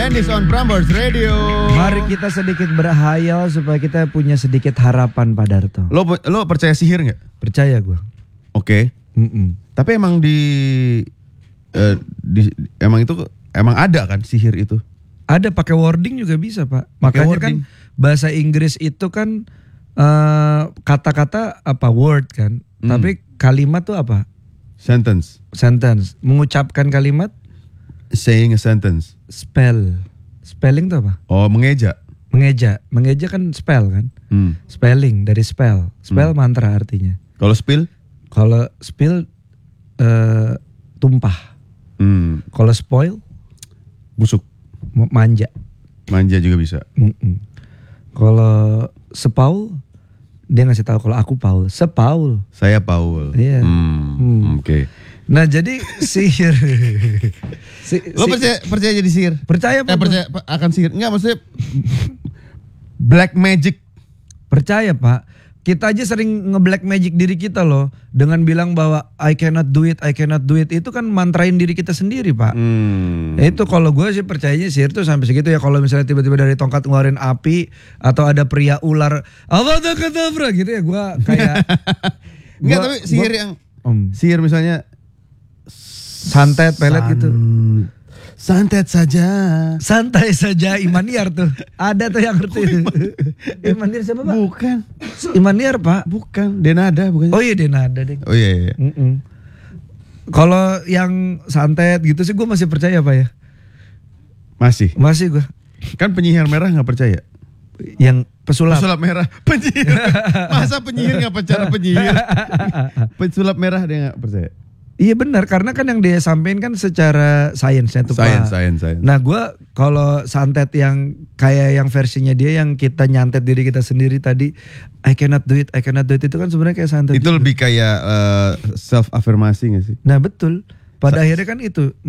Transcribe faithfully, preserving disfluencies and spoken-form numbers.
Andes on Prambors Radio. Mari kita sedikit berhayal supaya kita punya sedikit harapan, Pak Darto. Lo lo percaya sihir nggak? Percaya gue. Oke. Mm-mm. Tapi emang di, uh, di emang itu emang ada kan sihir itu? Ada pakai wording juga bisa, Pak. Pakai Makanya wording. kan bahasa Inggris itu kan uh, kata-kata apa word kan, Hmm. tapi kalimat tuh apa? Sentence. Sentence. Mengucapkan kalimat Saying a sentence. spell. Spelling tuh apa? Oh, mengeja. Mengeja. Mengeja kan spell kan? Hmm. Spelling dari spell. Spell mantra artinya. Kalau spill? Kalau spill uh, tumpah. Hmm. Kalau spoil Busuk. m- manja. Manja juga bisa. Mm-mm. Kalau sepaul dia ngasih tahu kalau aku Paul. Sepaul. Saya Paul. Iya. Hmm. Hmm. Oke. Nah jadi sihir. si, Lo si- percaya percaya jadi sihir? percaya Eh, Pak? percaya pa- akan sihir? Enggak, maksudnya black magic. Percaya Pak. Kita aja sering nge-black magic diri kita loh dengan bilang bahwa I cannot do it, I cannot do it. Itu kan mantrain diri kita sendiri, Pak. Hmm. Itu kalau gue sih percayanya sihir tuh sampai segitu ya. Kalau misalnya tiba-tiba dari tongkat ngeluarin api atau ada pria ular apa tuh ketebra gitu ya, gue kayak Enggak, gua- tapi sihir gua- yang Om. sihir misalnya Santet, pelet gitu. Santet saja. Santai saja Imaniar tuh. Ada tuh yang ngerti. Imaniar siapa, Pak? Bukan. Imaniar, Pak. Bukan. Denada bukan. Oh iya Denada deh. Oh iya, iya. Mm-mm. Kalau yang santet gitu sih gue masih percaya, Pak ya. Masih. Masih gue. Kan penyihir merah nggak percaya. Yang pesulap. Pesulap merah. Penyihir. Masa penyihir nggak percaya penyihir? Pesulap merah dia nggak percaya. Iya benar, karena kan yang dia sampaikan kan secara sainsnya tuh, Sains, Pak. sains, sains. Nah gue kalau santet yang kayak yang versinya dia yang kita nyantet diri kita sendiri tadi, I cannot do it, I cannot do it, itu kan sebenarnya kayak santet. Itu juga. lebih kayak uh, self affirmasi nggak sih? Nah betul. Pada akhirnya kan itu